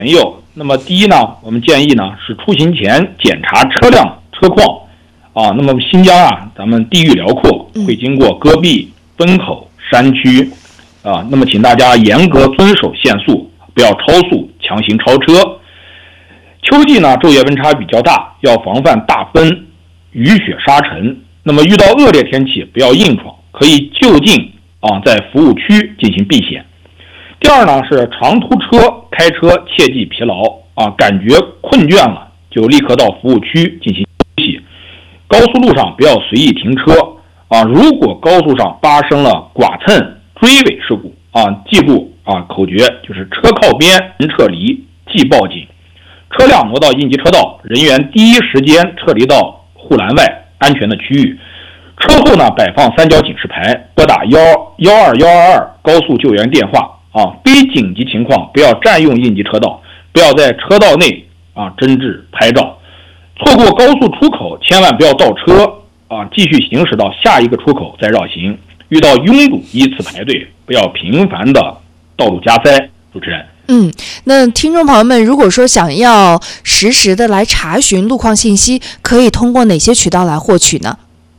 友。那么第一呢，我们建议呢是出行前检查车辆车况啊。那么新疆啊，咱们地域辽阔，会经过戈壁、风口、山区啊。那么请大家严格遵守限速，不要超速、强行超车。秋季呢，昼夜温差比较大，要防范大风、雨雪沙尘。那么遇到恶劣天气，不要硬闯，可以就近在服务区进行避险。第二呢是长途车开车切忌疲劳感觉困倦了就立刻到服务区进行休息。高速路上不要随意停车如果高速上发生了剐蹭、追尾事故记住口诀就是车靠边，人撤离，即报警。车辆挪到应急车道，人员第一时间撤离到护栏外安全的区域。车后呢摆放三角警示牌，拨打12122高速救援电话非紧急情况不要占用应急车道，不要在车道内争执拍照。错过高速出口千万不要倒车继续行驶到下一个出口再绕行。遇到拥堵依次排队，不要频繁的道路加塞。主持人。 那听众朋友们，如果说想要实时的来查询路况信息，可以通过哪些渠道来获取呢？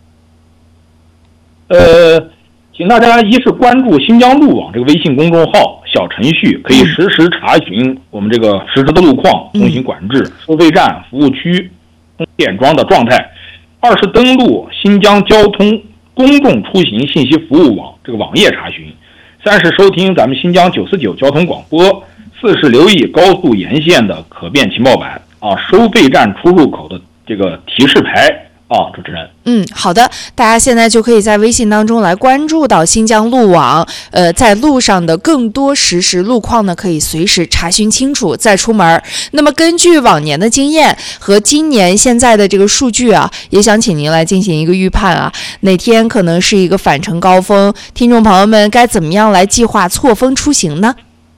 请大家一是关注新疆路网这个微信公众号小程序，可以实时查询我们这个实时的路况、通行管制、收费站、服务区、充电桩的状态。二是登录新疆交通公众出行信息服务网这个网页查询。三是收听咱们新疆949交通广播。四是留意高速沿线的可变情报板收费站出入口的这个提示牌主持人。 好的，大家现在就可以在微信当中来关注到新疆路网，在路上的更多实时路况呢，可以随时查询清楚再出门。那么根据往年的经验和今年现在的这个数据也想请您来进行一个预判哪天可能是一个返程高峰，听众朋友们该怎么样来计划错峰出行呢？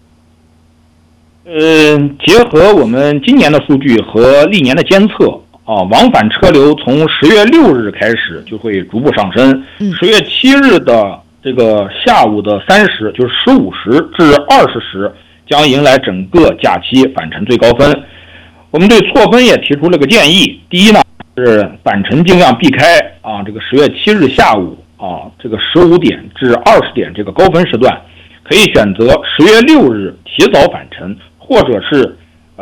结合我们今年的数据和历年的监测往返车流从10月6日开始就会逐步上升。10月7日的这个下午的3时，就是15时至20时，将迎来整个假期返程最高峰。我们对错峰也提出了个建议。第一呢是返程尽量避开这个10月7日下午这个15点至20点这个高峰时段，可以选择10月6日提早返程，或者是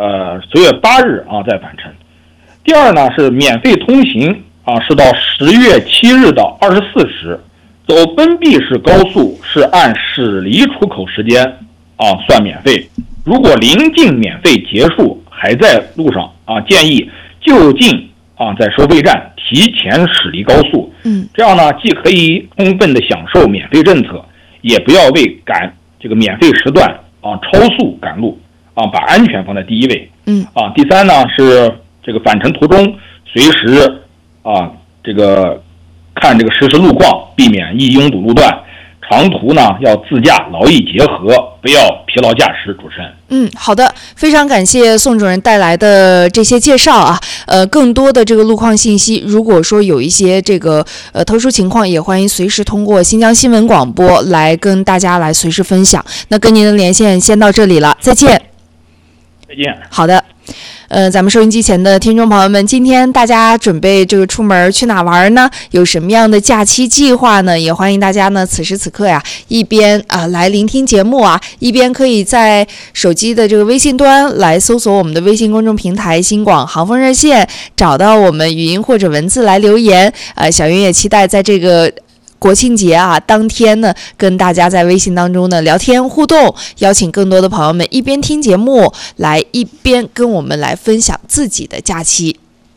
10月8日再返程。第二呢是免费通行是到10月7日的24时，走封闭式高速是按驶离出口时间算免费。如果临近免费结束还在路上建议就近在收费站提前驶离高速。这样呢既可以充分的享受免费政策，也不要为赶这个免费时段超速赶路把安全放在第一位。第三呢是这个返程途中随时这个看这个实时路况，避免易拥堵路段。长途呢要自驾劳逸结合，不要疲劳驾驶。主持人。 好的，非常感谢宋主任带来的这些介绍更多的这个路况信息，如果说有一些这个特殊情况，也欢迎随时通过新疆新闻广播来跟大家来随时分享。那跟您的连线先到这里了，再见。 再见。 好的。咱们收音机前的听众朋友们，今天大家准备这个出门去哪玩呢？有什么样的假期计划呢？也欢迎大家呢此时此刻一边来聆听节目一边可以在手机的这个微信端来搜索我们的微信公众平台新广航风热线，找到我们语音或者文字来留言。小云也期待在这个国庆节当天呢，跟大家在微信当中呢聊天互动，邀请更多的朋友们一边听节目来一边跟我们来分享自己的假期。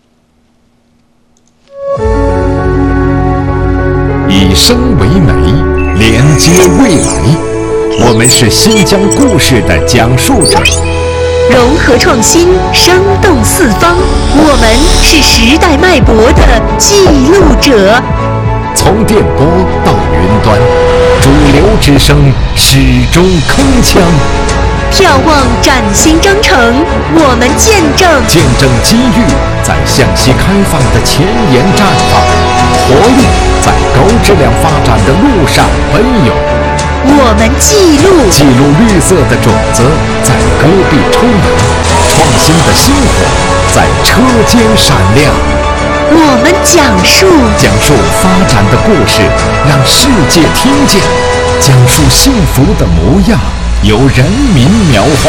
以声为媒，连接未来。我们是新疆故事的讲述者， 融合创新，生动四方。我们是时代脉搏的记录者。 从电波到云端，主流之声始终铿锵。 眺望崭新征程，我们见证机遇在向西开放的前沿绽放，活力在高质量发展的路上奔涌。 我们记录绿色的种子在戈壁抽芽，创新的星火在车间闪亮。 我们讲述发展的故事，让世界听见；讲述幸福的模样，由人民描画。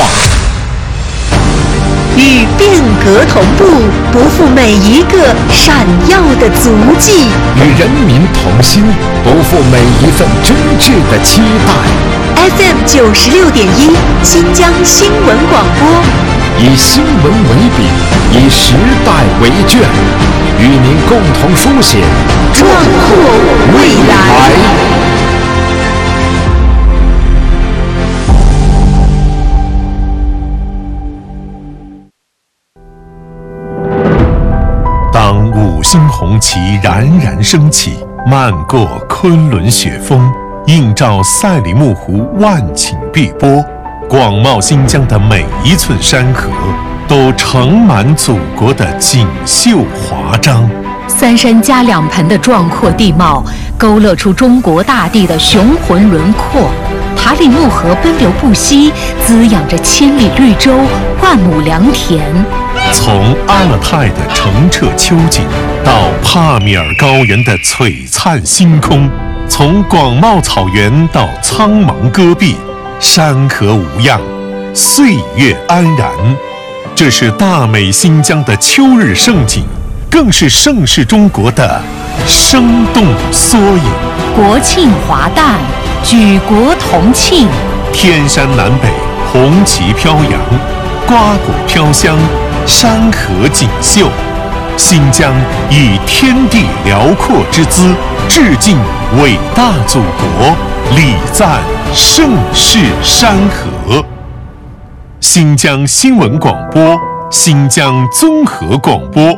与变革同步，不负每一个闪耀的足迹； 与人民同心，不负每一份真挚的期待。 FM 96.1，新疆新闻广播， 以新闻为笔，以时代为卷，与您共同书写壮阔未来。 当五星红旗冉冉升起，漫过昆仑雪峰，映照赛里木湖万顷碧波，广袤新疆的每一寸山河都盛满祖国的锦绣华章。 三山加两盆的壮阔地貌，勾勒出中国大地的雄浑轮廓。塔里木河奔流不息，滋养着千里绿洲，万亩良田。 从阿勒泰的澄澈秋景，到帕米尔高原的璀璨星空，从广袤草原到苍茫戈壁，山河无恙，岁月安然。这是大美新疆的秋日盛景，更是盛世中国的生动缩影。 国庆华诞，举国同庆， 天山南北，红旗飘扬，瓜果飘香，山河锦绣。新疆以天地辽阔之姿，致敬伟大祖国，礼赞盛世山河。新疆新闻广播，新疆综合广播。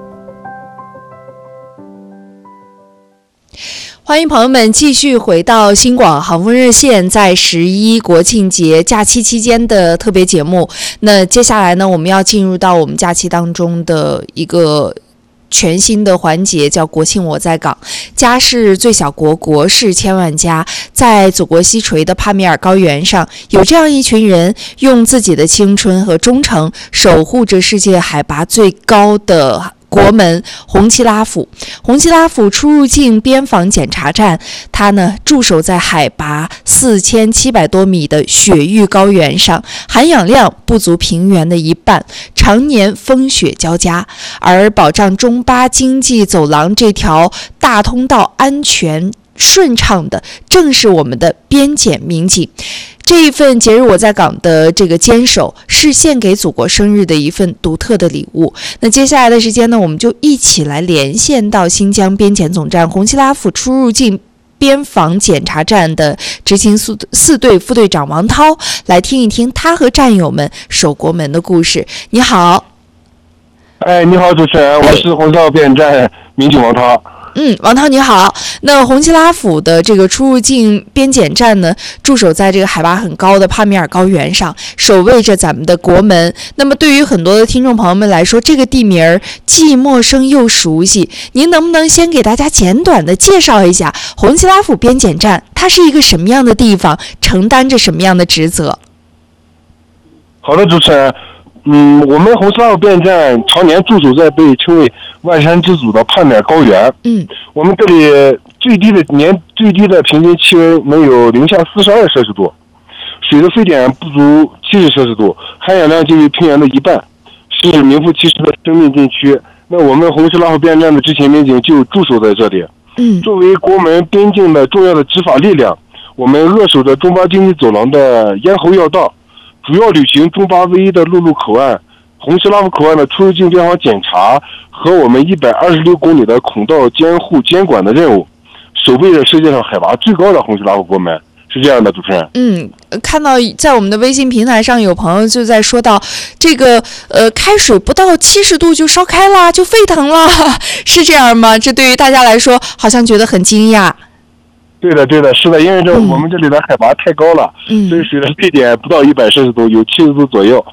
欢迎朋友们继续回到新广航风热线在11国庆节假期期间的特别节目。那接下来呢，我们要进入到我们假期当中的一个全新的环节，叫国庆我在港。家是最小国，国是千万家。在祖国西陲的帕米尔高原上，有这样一群人，用自己的青春和忠诚守护着世界海拔最高的国门红旗拉府。红旗拉府出入境边防检查站，它呢驻守在海拔4700多米的雪域高原上，含氧量不足平原的一半，常年风雪交加。而保障中巴经济走廊这条大通道安全顺畅的，正是我们的边检民警。这一份节日我在港的这个坚守，是献给祖国生日的一份独特的礼物。那接下来的时间呢，我们就一起来连线到新疆边检总站红旗拉府出入境边防检查站的执勤4队副队长王涛，来听一听他和战友们守国门的故事。你好。 你好，主持人，我是红旗拉府边检站民警王涛。 王涛你好。那红旗拉府的这个出入境边检站呢，驻守在这个海拔很高的帕米尔高原上，守卫着咱们的国门。那么对于很多的听众朋友们来说，这个地名既陌生又熟悉，您能不能先给大家简短的介绍一下红旗拉府边检站，它是一个什么样的地方，承担着什么样的职责？ 好的，主持人。我们红旗拉府边检站常年驻守在被称为万山之祖的帕米尔高原。我们这里最低的平均气温能有零下42摄氏度，水的沸点不足70摄氏度，含氧量介于平原的一半，是名副其实的生命禁区。那我们红旗拉府边检站的执勤民警就驻守在这里。作为国门边境的重要的执法力量，我们扼守着中巴经济走廊的咽喉要道，主要履行中巴唯一的陆路口岸红旗拉府口岸的出入境边防检查和我们126公里的孔道监护监管的任务，守卫着世界上海拔最高的红旗拉府国门。是这样的，主持人。 看到在我们的微信平台上有朋友就在说到这个开水不到70度就烧开了，就沸腾了，是这样吗？这对于大家来说好像觉得很惊讶。 对的，是的，因为我们这里的海拔太高了，所以水的沸点不到100摄氏度，有70度左右。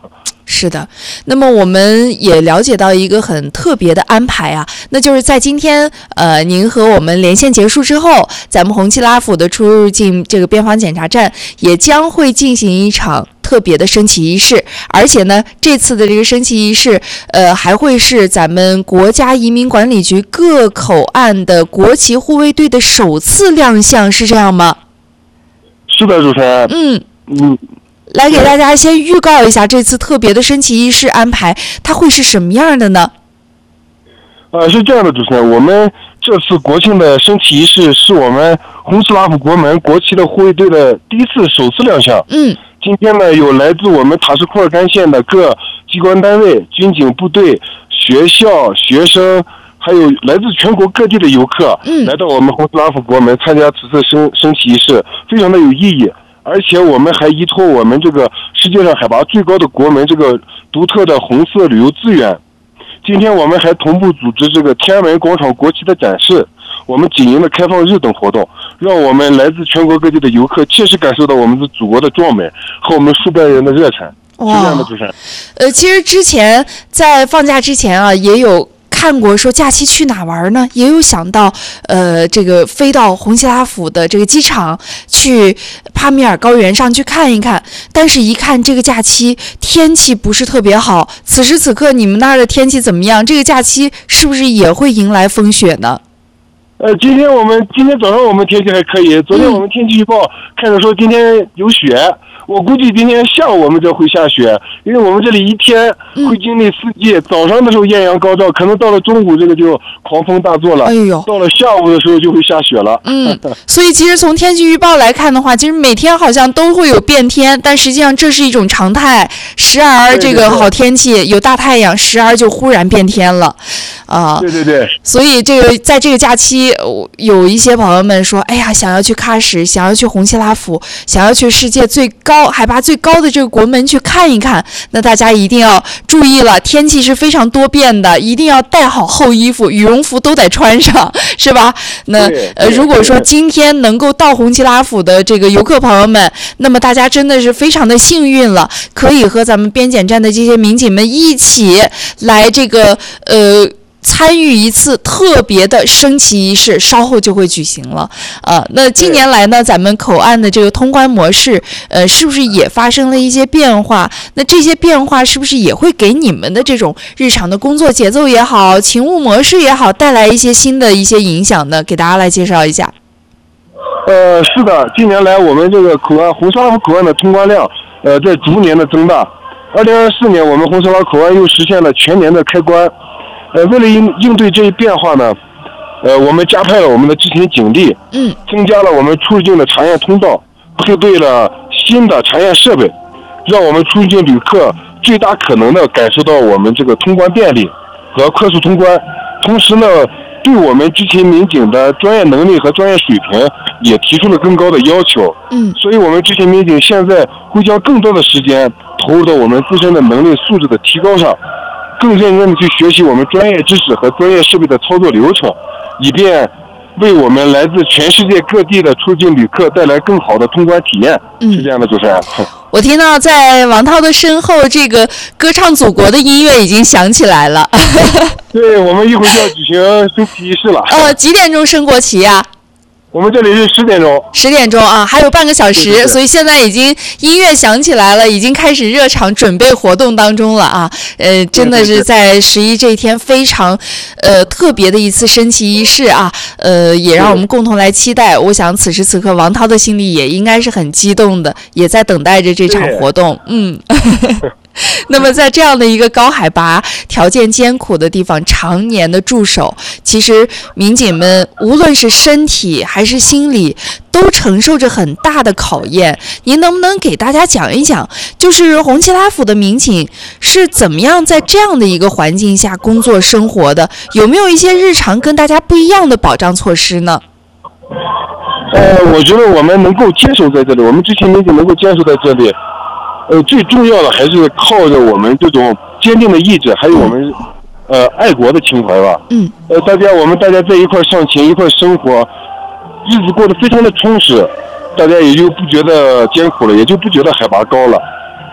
是的，那么我们也了解到一个很特别的安排啊，那就是在今天您和我们连线结束之后，咱们红旗拉府的出入境这个边防检查站也将会进行一场特别的升旗仪式，而且呢，这次的这个升旗仪式，还会是咱们国家移民管理局各口岸的国旗护卫队的首次亮相，是这样吗？ 是的，主持人。 来给大家先预告一下这次特别的升旗仪式安排，它会是什么样的呢？ 是这样的，主持人，我们这次国庆的升旗仪式是我们红旗拉府国门国旗的护卫队的首次亮相。今天呢，有来自我们塔什库尔干县的各机关单位、军警部队、学校、学生，还有来自全国各地的游客，来到我们红旗拉府国门参加此次升旗仪式，非常的有意义。而且我们还依托我们这个世界上海拔最高的国门这个独特的红色旅游资源，今天我们还同步组织这个天安门广场国旗的展示，我们紧营的开放日等活动，让我们来自全国各地的游客切实感受到我们的祖国的壮美和我们数百人的热忱。是这样的，主持人。 其实之前在放假之前啊，也有看过说假期去哪玩呢？也有想到，这个飞到红旗拉府的这个机场去帕米尔高原上去看一看。但是，一看这个假期天气不是特别好。此时此刻，你们那儿的天气怎么样？这个假期是不是也会迎来风雪呢？ 今天早上我们天气还可以，昨天我们天气预报看着说今天有雪。我估计今天下午我们这会下雪，因为我们这里一天会经历四季，早上的时候艳阳高照，可能到了中午这个就狂风大作了，到了下午的时候就会下雪了。 所以其实从天气预报来看的话，其实每天好像都会有变天，但实际上这是一种常态，时而这个好天气有大太阳，时而就忽然变天了， 对。 所以这个在这个假期，有一些朋友们说，哎呀，想要去喀什，想要去红旗拉府，想要去世界海拔最高的这个国门去看一看，那大家一定要注意了，天气是非常多变的，一定要带好厚衣服，羽绒服都得穿上，是吧？那如果说今天能够到红旗拉府的这个游客朋友们，那么大家真的是非常的幸运了，可以和咱们边检站的这些民警们一起来这个参与一次特别的升旗仪式，稍后就会举行了。那近年来呢，咱们口岸的这个通关模式，是不是也发生了一些变化？那这些变化是不是也会给你们的这种日常的工作节奏也好，勤务模式也好，带来一些新的一些影响呢？给大家来介绍一下。 是的，近年来我们这个口岸红旗拉府口岸的通关量，在逐年的增大。2024年，我们红旗拉口岸又实现了全年的开关。为了应对这一变化呢，我们加派了我们的执勤警力，增加了我们出入境的查验通道，配备了新的查验设备，让我们出入境旅客最大可能的感受到我们这个通关便利和快速通关。同时呢，对我们执勤民警的专业能力和专业水平也提出了更高的要求。所以我们执勤民警现在会将更多的时间投入到我们自身的能力素质的提高上，更认真的去学习我们专业知识和专业设备的操作流程，以便为我们来自全世界各地的出境旅客带来更好的通关体验。是这样的，主持人。 我听到在王涛的身后，这个歌唱祖国的音乐已经响起来了。 对，我们一会儿就要举行升旗仪式了。 几点钟升国旗呀？ 我们这里是10点钟。 10点钟啊，还有半个小时， 对， 所以现在已经音乐响起来了，已经开始热场准备活动当中了啊。真的是在11这一天非常特别的一次升旗仪式啊。也让我们共同来期待。我想此时此刻王涛的心里也应该是很激动的，也在等待着这场活动。那么在这样的一个高海拔条件艰苦的地方常年的驻守，其实民警们无论是身体还是心理都承受着很大的考验。您能不能给大家讲一讲，就是红旗拉府的民警是怎么样在这样的一个环境下工作生活的？有没有一些日常跟大家不一样的保障措施呢？ 我觉得我们能够坚守在这里，我们执勤民警能够坚守在这里，最重要的还是靠着我们这种坚定的意志，还有我们爱国的情怀吧。我们大家在一块上勤，一块生活，日子过得非常的充实，大家也就不觉得艰苦了，也就不觉得海拔高了。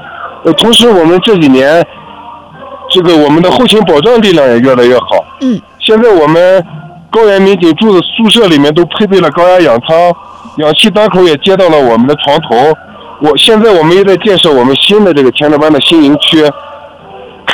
同时我们这几年这个我们的后勤保障力量也越来越好。现在我们高原民警住的宿舍里面都配备了高压氧舱，氧气端口也接到了我们的床头。现在我们也在建设我们新的这个前列班的新营区，